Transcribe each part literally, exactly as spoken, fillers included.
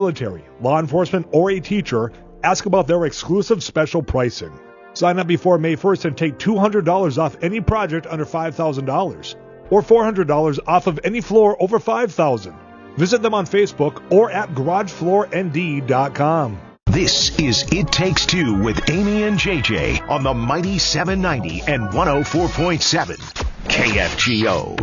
Military, law enforcement, or a teacher, ask about their exclusive special pricing. Sign up before May first and take two hundred dollars off any project under five thousand dollars or four hundred dollars off of any floor over five thousand dollars. Visit them on Facebook or at garage floor n d dot com. This is It Takes Two with Amy and J J on the Mighty seven ninety and one oh four point seven K F G O.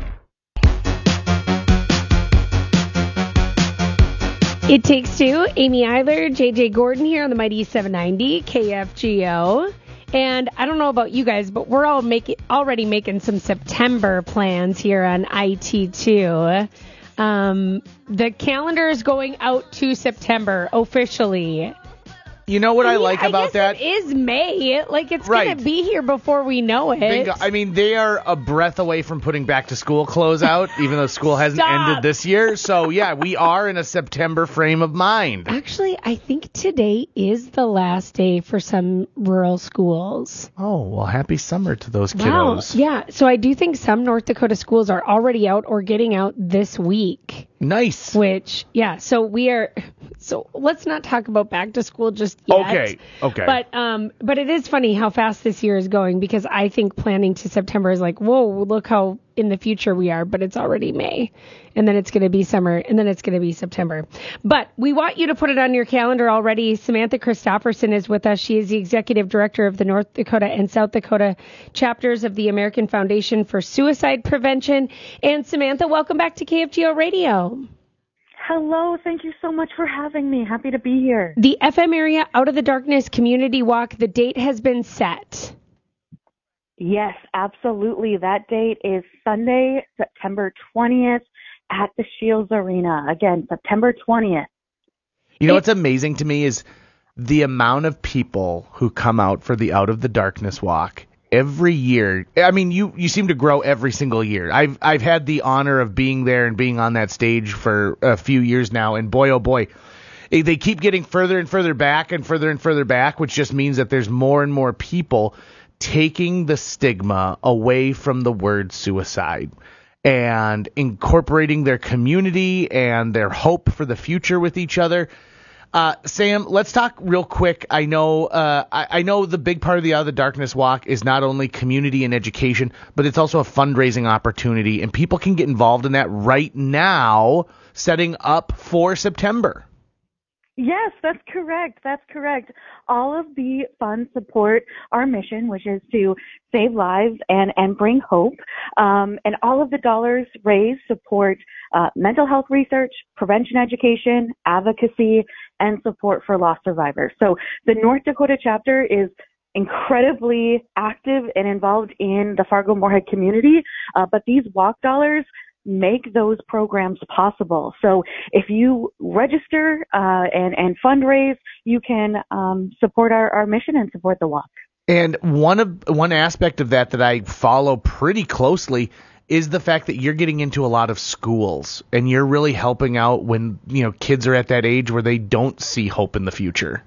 It Takes Two, Amy Eiler, J J Gordon here on the Mighty seven ninety K F G O. And I don't know about you guys, but we're all making already making some September plans here on I T two. Um, the calendar is going out to September officially. You know what I, I mean, like I about guess that? It is May. Like, it's right. going to be here before we know it. Bingo. I mean, they are a breath away from putting back to school clothes out, even though school hasn't Stop. ended this year. So, yeah, we are in a September frame of mind. Actually, I think today is the last day for some rural schools. Oh, well, happy summer to those Wow. kiddos. Yeah. So I do think some North Dakota schools are already out or getting out this week. Nice. Which, yeah, so we are, so let's not talk about back to school just yet. Okay, okay. But, um, but it is funny how fast this year is going, because I think planning to September is like, whoa, look how in the future we are, but it's already May, and then it's going to be summer, and then it's going to be September. But we want you to put it on your calendar already. Samantha Christofferson is with us. She is the executive director of the North Dakota and South Dakota chapters of the American Foundation for Suicide Prevention. And Samantha, welcome back to K F G O Radio. Hello, thank you so much for having me. Happy to be here. The F M Area Out of the Darkness Community Walk, the date has been set. Yes, absolutely. That date is Sunday, September twentieth at the Shields Arena. Again, September twentieth. You know what's amazing to me is the amount of people who come out for the Out of the Darkness Walk every year. I mean, you, you seem to grow every single year. I've I've had the honor of being there and being on that stage for a few years now, and boy, oh boy, they keep getting further and further back and further and further back, which just means that there's more and more people taking the stigma away from the word suicide and incorporating their community and their hope for the future with each other. Uh, Sam, let's talk real quick. I know, uh, I, I know the big part of the Out of the Darkness Walk is not only community and education, but it's also a fundraising opportunity, and people can get involved in that right now, setting up for September. Yes, that's correct. That's correct. All of the funds support our mission, which is to save lives and, and bring hope. Um, and all of the dollars raised support uh, mental health research, prevention education, advocacy, and support for lost survivors. So the North Dakota chapter is incredibly active and involved in the Fargo-Moorhead community, uh, but these walk dollars make those programs possible. So if you register uh, and, and fundraise, you can um, support our, our mission and support the walk. And one of one aspect of that that I follow pretty closely is the fact that you're getting into a lot of schools and you're really helping out when, you know, kids are at that age where they don't see hope in the future.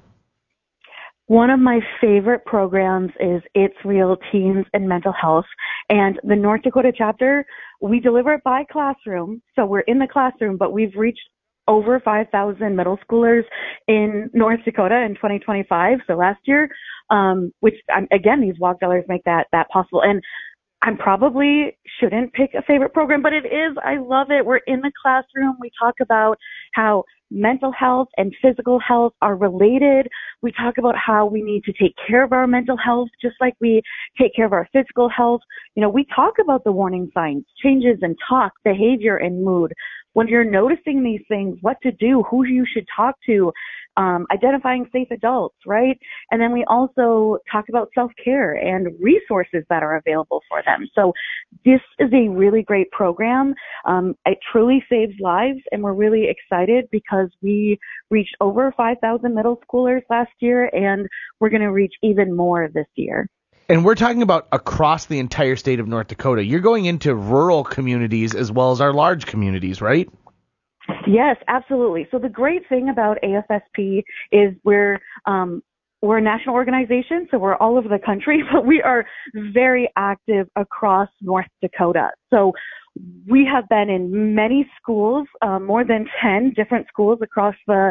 One of my favorite programs is It's Real Teens and Mental Health. And the North Dakota chapter, we deliver it by classroom. So we're in the classroom, but we've reached over five thousand middle schoolers in North Dakota in twenty twenty-five. So last year, um, which um, again, these walk dollars make that, that possible. And I probably shouldn't pick a favorite program, but it is. I love it. We're in the classroom. We talk about how mental health and physical health are related. We talk about how we need to take care of our mental health just like we take care of our physical health. You know, we talk about the warning signs, changes in talk, behavior, and mood. When you're noticing these things, what to do, who you should talk to, um, identifying safe adults, right? And then we also talk about self-care and resources that are available for them. So this is a really great program. Um, it truly saves lives, and we're really excited because we reached over five thousand middle schoolers last year, and we're going to reach even more this year. And we're talking about across the entire state of North Dakota. You're going into rural communities as well as our large communities, right? Yes, absolutely. So the great thing about A F S P is we're um, we're a national organization, so we're all over the country, but we are very active across North Dakota. So we have been in many schools, uh, more than ten different schools across the